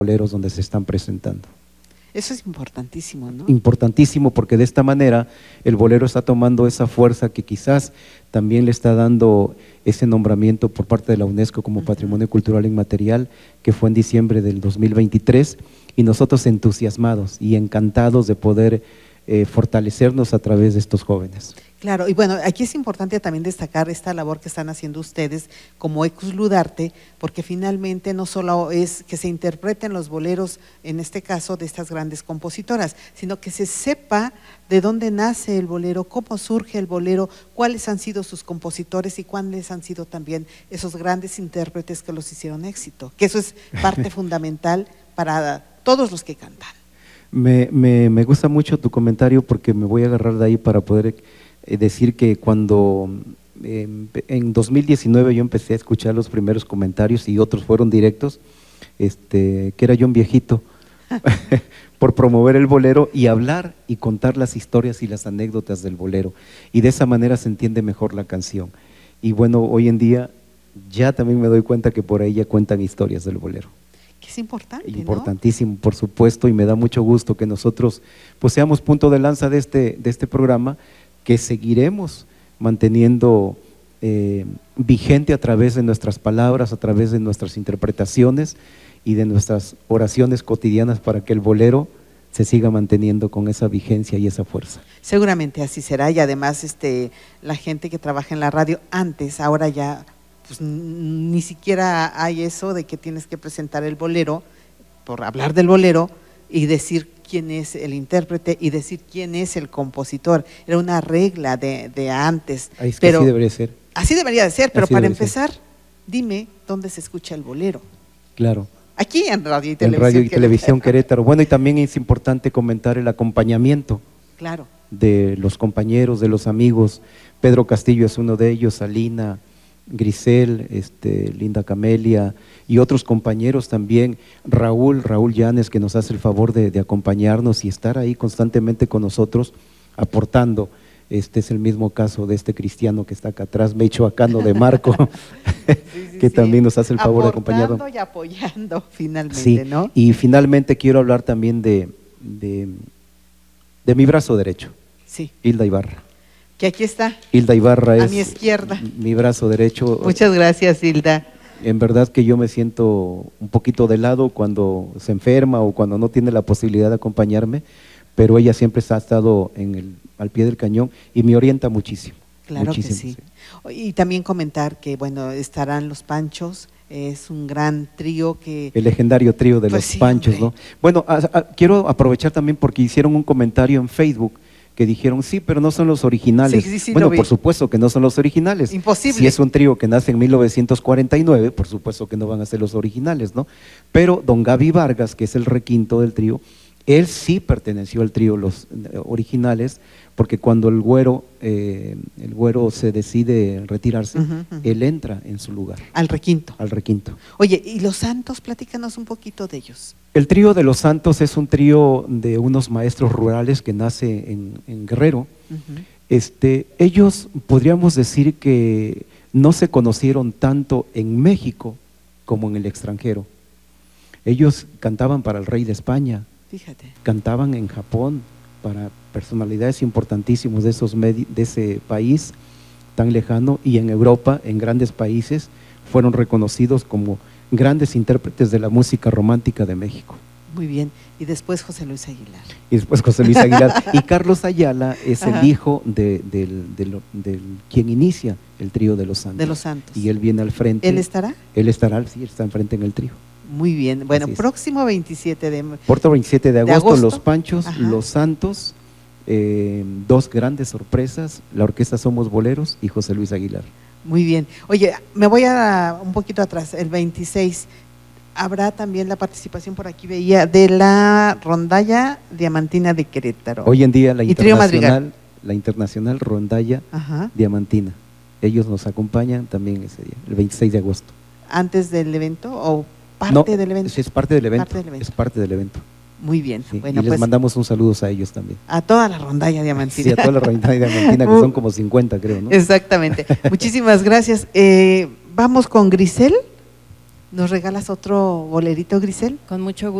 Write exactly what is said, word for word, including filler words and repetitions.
boleros donde se están presentando. Eso es importantísimo, ¿no? Importantísimo, porque de esta manera el bolero está tomando esa fuerza que quizás también le está dando ese nombramiento por parte de la UNESCO como uh-huh. Patrimonio Cultural Inmaterial, que fue en diciembre del dos mil veintitrés, y nosotros entusiasmados y encantados de poder eh, fortalecernos a través de estos jóvenes. Claro, y bueno, aquí es importante también destacar esta labor que están haciendo ustedes como Ecus Ludarte, porque finalmente no solo es que se interpreten los boleros, en este caso de estas grandes compositoras, sino que se sepa de dónde nace el bolero, cómo surge el bolero, cuáles han sido sus compositores y cuáles han sido también esos grandes intérpretes que los hicieron éxito, que eso es parte fundamental para todos los que cantan. Me, me, me gusta mucho tu comentario, porque me voy a agarrar de ahí para poder decir que cuando eh, en dos mil diecinueve yo empecé a escuchar los primeros comentarios, y otros fueron directos, este, que era yo un viejito por promover el bolero y hablar y contar las historias y las anécdotas del bolero, y de esa manera se entiende mejor la canción. Y bueno, hoy en día ya también me doy cuenta que por ahí ya cuentan historias del bolero. Que es importante, Importantísimo, ¿no? Por supuesto, y me da mucho gusto que nosotros pues seamos punto de lanza de este, de este programa, que seguiremos manteniendo eh, vigente a través de nuestras palabras, a través de nuestras interpretaciones y de nuestras oraciones cotidianas, para que el bolero se siga manteniendo con esa vigencia y esa fuerza. Seguramente así será, y además este, la gente que trabaja en la radio antes, ahora ya pues, ni siquiera hay eso de que tienes que presentar el bolero, por hablar del bolero y decir quién es el intérprete y decir quién es el compositor. Era una regla de, de antes. Ahí es que pero, así debería ser. Así debería de ser, pero así para empezar, ser. Dime dónde se escucha el bolero. Claro. Aquí en Radio y Televisión. En Radio y Querétaro. Televisión Querétaro. Bueno, y también es importante comentar el acompañamiento. Claro. De los compañeros, de los amigos. Pedro Castillo es uno de ellos, Alina, Grisel, este, Linda Camelia y otros compañeros también, Raúl, Raúl Llanes, que nos hace el favor de, de acompañarnos y estar ahí constantemente con nosotros, aportando. Este es el mismo caso de este cristiano que está acá atrás, michoacano de Marco, sí, sí, que sí. también nos hace el favor de acompañarnos. Aportando y apoyando finalmente, sí, ¿no? Y finalmente quiero hablar también de, de, de mi brazo derecho, sí. Hilda Ibarra. Que aquí está. Hilda Ibarra es a mi izquierda. Mi brazo derecho. Muchas gracias, Hilda. En verdad que yo me siento un poquito de lado cuando se enferma o cuando no tiene la posibilidad de acompañarme, pero ella siempre ha estado en el, al pie del cañón y me orienta muchísimo. Claro muchísimo, que sí. sí. Y también comentar que, bueno, estarán los Panchos, es un gran trío que… El legendario trío de pues los sí, Panchos, hombre. ¿no? Bueno, a, a, quiero aprovechar también porque hicieron un comentario en Facebook que dijeron, sí, pero no son los originales. Sí, sí, sí, bueno, por supuesto que no son los originales. Imposible. Si es un trío que nace en mil novecientos cuarenta y nueve, por supuesto que no van a ser los originales, ¿no? Pero don Gaby Vargas, que es el requinto del trío, él sí perteneció al trío los originales, porque cuando el güero, eh, el güero se decide retirarse, uh-huh, uh-huh. él entra en su lugar. Al requinto. Al requinto. Oye, ¿y los Santos? Platícanos un poquito de ellos. El trío de los Santos es un trío de unos maestros rurales que nace en, en Guerrero. Uh-huh. Este, ellos podríamos decir que no se conocieron tanto en México como en el extranjero. Ellos cantaban para el rey de España. Fíjate. Cantaban en Japón para personalidades importantísimas de, esos de ese país tan lejano, y en Europa, en grandes países, fueron reconocidos como grandes intérpretes de la música romántica de México. Muy bien, y después José Luis Aguilar. Y después José Luis Aguilar. Y Carlos Ayala es Ajá. el hijo de, de, de, de, de quien inicia el trío de los Santos. De los Santos. Y él viene al frente. ¿Él estará? Él estará, sí, está enfrente en el trío. Muy bien, bueno, próximo veintisiete de Puerto veintisiete de agosto, de agosto. Los Panchos, Ajá. Los Santos, eh, dos grandes sorpresas, la orquesta Somos Boleros y José Luis Aguilar. Muy bien, oye, me voy a un poquito atrás, el veintiséis, habrá también la participación, por aquí veía, de la Rondalla Diamantina de Querétaro. Hoy en día la internacional, la internacional Rondalla Ajá. Diamantina, ellos nos acompañan también ese día, el veintiséis de agosto. ¿Antes del evento o parte no, del evento? Es parte del evento, parte del evento. es parte del evento. Muy bien. Sí, bueno, y les pues, mandamos un saludo a ellos también. A toda la Rondalla Diamantina. Sí, a toda la Rondalla Diamantina, que son como cincuenta, creo, ¿no? Exactamente. Muchísimas gracias. Eh, Vamos con Grisel. ¿Nos regalas otro bolerito, Grisel? Con mucho gusto.